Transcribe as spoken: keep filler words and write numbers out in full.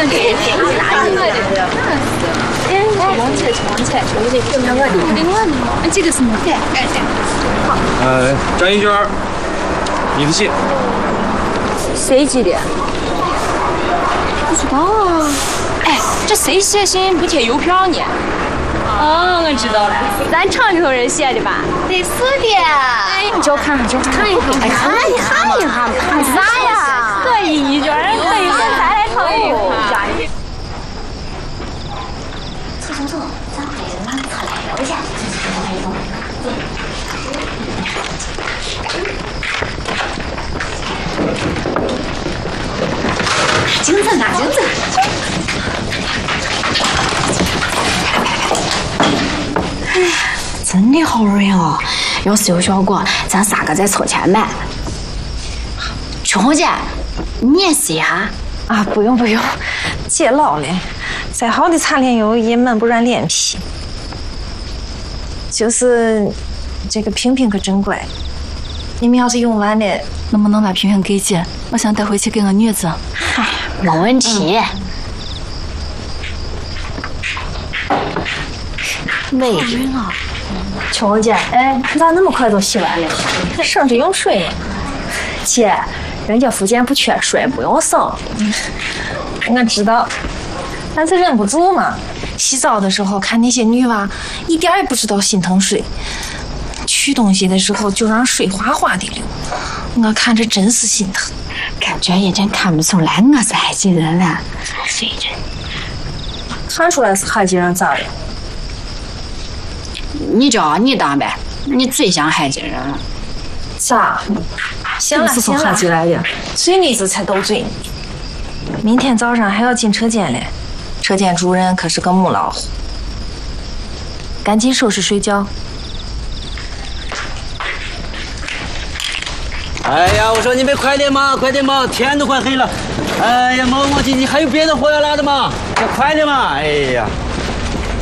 对对，大鱼的。哎，王菜，王菜，我得跟两个的，另外的。哎，这个是么？对，哎对。好。 呃，张一娟，你的信。 谁寄的？不知道啊。哎，这谁写的信不贴邮票呢？哦，我知道了，咱厂里头人写的吧？ 得是的。 哎，你叫看看，叫看一看， 看一看一下，看啥呀？ 可以，一娟人可以，咱再来唱一下。 走走走，咱回去俺他来聊去。精神啊，精神！哎呀，真的好热哦！要是有效果，咱三个再凑钱买。秋红姐，你也试一下啊？不用不用，姐老了，再好的擦脸油也闷不软脸皮。就是这个萍萍可真乖，你们要是用完了， 能不能把萍萍给姐？我想带回去给我女子。 哎，没问题。美人啊！ 秋红姐，哎，你咋那么快就洗完了？省着用水。 姐，人家福建不缺水，不用省。 我知道，但是忍不住嘛。洗澡的时候看那些女娃，一点也不知道心疼水。取东西的时候就让水哗哗的流，我看着真是心疼。 感觉也真看不出来我是海基人了。水人， 看出来是海基人咋的？ 你叫你当呗，你最像海基人了。 咋？行了行了，嘴里子才斗嘴。明天早上还要进车间嘞，车间主任可是个母老虎。赶紧收拾睡觉。 哎呀，我说你们快点嘛，快点嘛，天都快黑了。哎呀，磨磨唧唧，还有别的活要拉的吗？快点嘛！哎呀。